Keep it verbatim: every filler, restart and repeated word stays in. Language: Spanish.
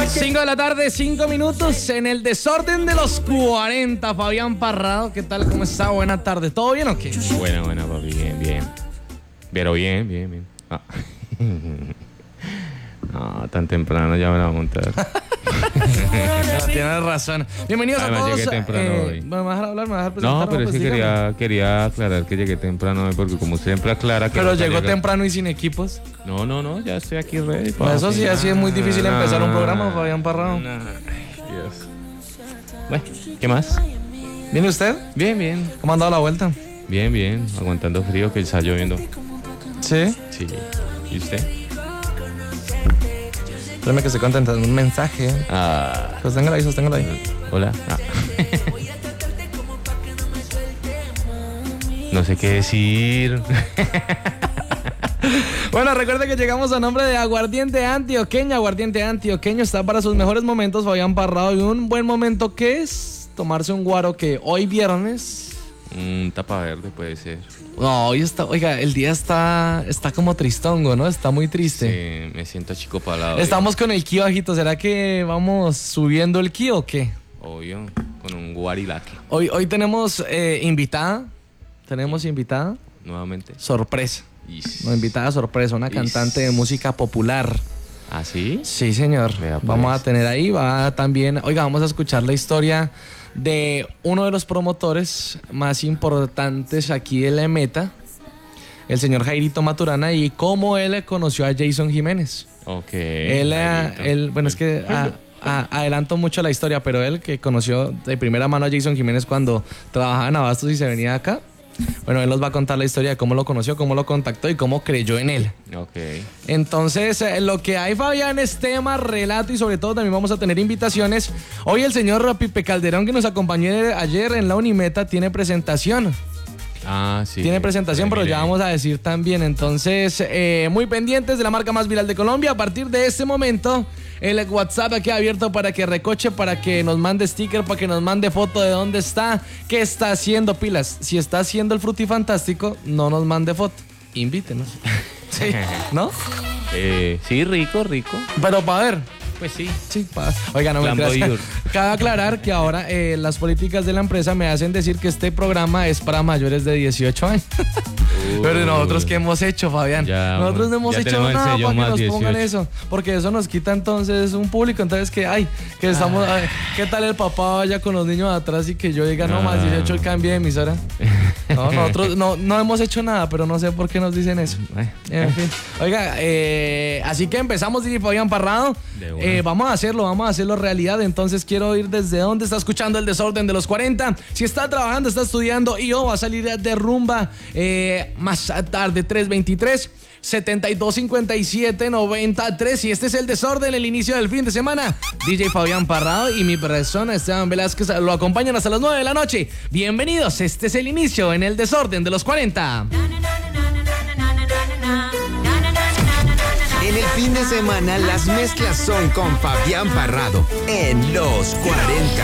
cinco de la tarde, cinco minutos en el desorden de los cuarenta. Fabián Parrado, ¿qué tal? ¿Cómo está? Buena tarde. ¿Todo bien o qué? Buena, buena, papi. Bien, bien. Pero bien, bien, bien. Ah. No, tan temprano ya me la voy a montar. No, tienes razón. Bienvenidos Además, a todos. llegué temprano eh, hoy. ¿Me vas a dejar hablar? ¿Me vas a dejar presentar? No, pero es Pues que dígame. quería, quería aclarar que llegué temprano hoy, porque como siempre aclara que... Pero no llegó llega- temprano y sin equipos. No, no, no, ya estoy aquí ready. Por eso sí, así es muy difícil Ah, empezar un programa, Fabián Parrado. no, ay, Dios. Bueno, ¿qué más? ¿Viene usted? Bien, bien. ¿Cómo ha dado la vuelta? Bien, bien. Aguantando frío que está lloviendo. Sí. Sí. ¿Y usted? Espérame que estoy contentando un mensaje. Ah, Sosténgalo ahí, sosténgalo ahí. hola. Ah. No sé qué decir. Bueno, recuerda que llegamos a nombre de Aguardiente Antioqueño. Aguardiente Antioqueño está para sus mejores momentos, Fabián Parrado. Y un buen momento que es tomarse un guaro que hoy viernes. Un tapa verde puede ser. No, hoy está, oiga, el día está, está como tristongo, ¿no? Está muy triste. Sí, me siento chico palado. Estamos con el ki bajito. ¿Será que vamos subiendo el ki o qué? Obvio, con un guarilaque. Hoy, hoy tenemos eh, invitada. Tenemos invitada. Nuevamente. Sorpresa. Is. No, invitada sorpresa, una Is. cantante de música popular. ¿Ah, sí? Sí, señor. Vea, pues. Vamos a tener ahí, va también, oiga, vamos a escuchar la historia de uno de los promotores más importantes aquí de la Meta, el señor Jairito Maturana, y cómo él conoció a Jason Jiménez. Ok. Él, eh, Jairito. él, bueno, es que a- a- adelanto mucho la historia, pero él que conoció de primera mano a Jason Jiménez cuando trabajaba en Abastos y se venía acá. Bueno, él nos va a contar la historia de cómo lo conoció, cómo lo contactó y cómo creyó en él. Ok. Entonces, eh, lo que hay, Fabián, es tema, relato y sobre todo también vamos a tener invitaciones. Hoy el señor Pipe Calderón, que nos acompañó ayer en la Unimeta, tiene presentación. Ah, sí. Tiene presentación, pero ya vamos a decir también. Entonces, eh, muy pendientes de la marca más viral de Colombia. A partir de este momento, el WhatsApp aquí abierto para que recoche, para que nos mande sticker, para que nos mande foto de dónde está, qué está haciendo, pilas. Si está haciendo el frutifantástico, no nos mande foto. Invítenos. Sí, ¿no? Eh, sí, rico, rico. Pero para ver. Pues sí. Sí, pa- oiga, no me Flamboyant. Cabe aclarar que ahora eh, las políticas de la empresa me hacen decir que este programa es para mayores de dieciocho años. Pero nosotros, ¿qué hemos hecho, Fabián? Ya, nosotros no hemos ya hecho tenemos el nada sello para que más nos pongan dieciocho. eso. Porque eso nos quita entonces un público. Entonces, que ay, que estamos. ay, ¿qué tal el papá vaya con los niños atrás y que yo diga, no, Ah. más dieciocho y cambie de emisora? No, nosotros no, no hemos hecho nada, pero no sé por qué nos dicen eso. Ay, En fin. Oiga, eh, así que empezamos, D J Fabián Parrado. De una. Eh, vamos a hacerlo, vamos a hacerlo realidad. Entonces quiero ir desde dónde está escuchando el desorden de los cuarenta. Si está trabajando, está estudiando y o va a salir de rumba eh, más tarde, tres veintitrés. setenta y dos cincuenta y siete noventa y tres. Y este es el desorden, el inicio del fin de semana. D J Fabián Parrado y mi persona Esteban Velázquez lo acompañan hasta las nueve de la noche. Bienvenidos, este es el inicio en el desorden de los cuarenta. En el fin de semana las mezclas son con Fabián Parrado en los cuarenta.